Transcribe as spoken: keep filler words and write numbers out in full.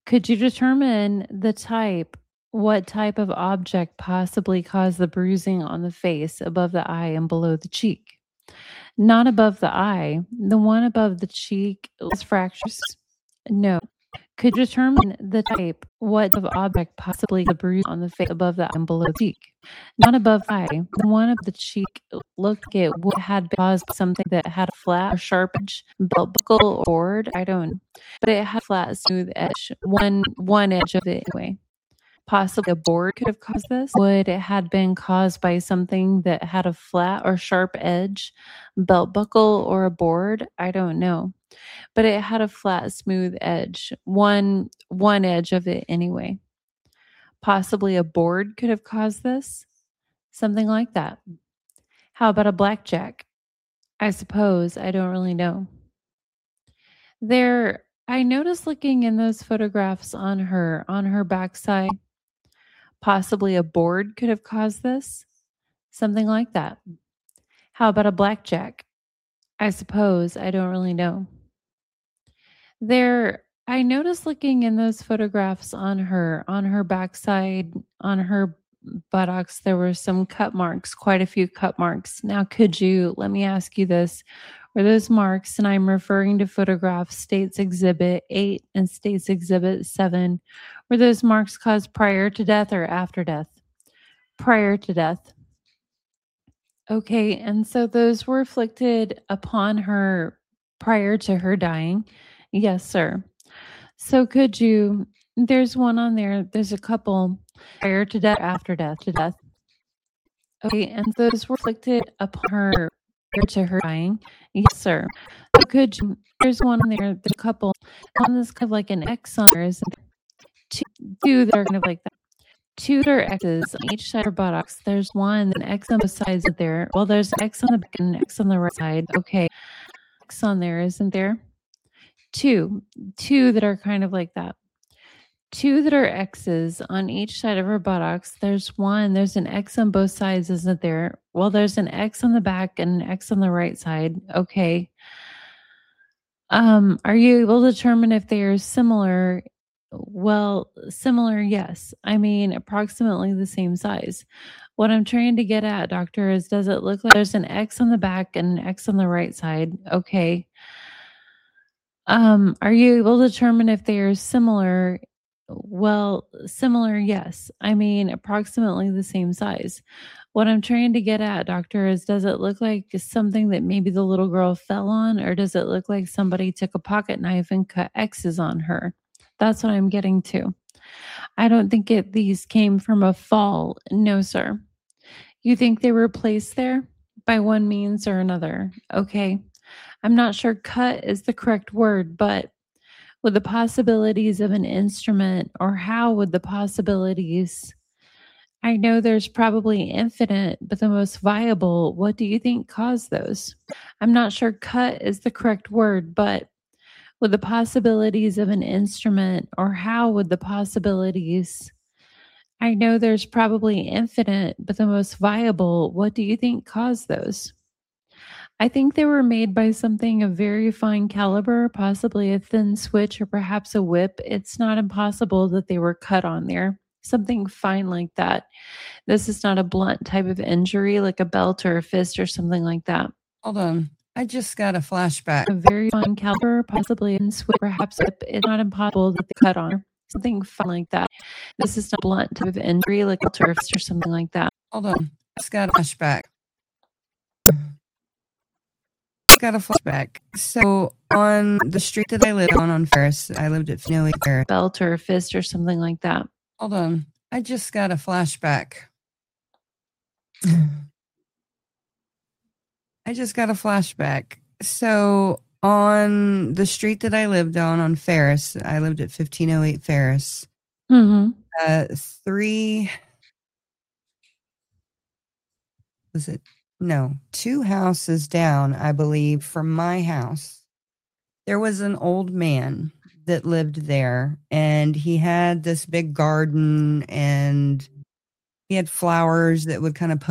Could you determine the type what type of object possibly caused the bruising on the face above the eye and below the cheek? Not above the eye. The one above the cheek was fractures. No. Could you determine the type what of object possibly the bruise on the face above the eye and below the cheek? Not above the eye. The one above the cheek looked like it would had caused something that had a flat or sharp edge, belt buckle or board. I don't know. But it had a flat, smooth edge. One one edge of it anyway. Possibly a board could have caused this. Would it had been caused by something that had a flat or sharp edge, belt buckle, or a board? I don't know. But it had a flat, smooth edge. One one edge of it anyway. Possibly a board could have caused this. Something like that. How about a blackjack? I suppose. I don't really know. There, I noticed looking in those photographs on her, on her backside, possibly a board could have caused this. Something like that. How about a blackjack? I suppose. I don't really know. There, I noticed looking in those photographs on her, on her backside, on her buttocks, there were some cut marks, quite a few cut marks. Now, could you, let me ask you this, were those marks, and I'm referring to photographs States Exhibit eight and States Exhibit seven, were those marks caused prior to death or after death? Prior to death. Okay, and so those were inflicted upon her prior to her dying. Yes, sir. So could you, there's one on there, there's a couple prior to death, after death, to death. Okay, and those were inflicted upon her prior to her dying. Yes, sir. So could you, there's one on there, there's a couple, on this kind of like an X on there, isn't there? Two, two that are kind of like that. Two that are X's on each side of her buttocks. There's one, an X on both sides of there. Well, there's an X on the back and an X on the right side. Okay. X on there, isn't there? Two. Two that are kind of like that. Two that are X's on each side of her buttocks. There's one, there's an X on both sides, isn't there? Well, there's an X on the back and an X on the right side. Okay. Um, are you able to determine if they are similar? Well, similar, yes. I mean, approximately the same size. What I'm trying to get at, doctor, is does it look like there's an X on the back and an X on the right side? Okay. Um, are you able to determine if they are similar? Well, similar, yes. I mean, approximately the same size. What I'm trying to get at, doctor, is does it look like something that maybe the little girl fell on, or does it look like somebody took a pocket knife and cut X's on her? That's what I'm getting to. I don't think it these came from a fall. No, sir. You think they were placed there by one means or another? Okay. I'm not sure cut is the correct word, but with the possibilities of an instrument, or how would the possibilities, I know there's probably infinite, but the most viable, what do you think caused those? I'm not sure cut is the correct word, but with the possibilities of an instrument, or how would the possibilities, I know there's probably infinite, but the most viable, what do you think caused those? I think they were made by something of very fine caliber, possibly a thin switch or perhaps a whip. It's not impossible that they were cut on there. Something fine like that. This is not a blunt type of injury like a belt or a fist or something like that. Hold on. I just got a flashback. A very fine caliber, possibly in switch, perhaps a whip. It's not impossible that they cut on her. Something fine like that. This is not a blunt type of injury like a belt or a fist or something like that. Hold on. I just got a flashback. Got a flashback. So on the street that I lived on on Ferris, I lived at Finoe Ferris. Belt or a fist or something like that. Hold on. I just got a flashback. I just got a flashback. So on the street that I lived on on Ferris, I lived at fifteen oh eight Ferris. Mm-hmm. Uh, three, was it? No, two houses down, I believe, from my house. There was an old man that lived there, and he had this big garden, and he had flowers that would kind of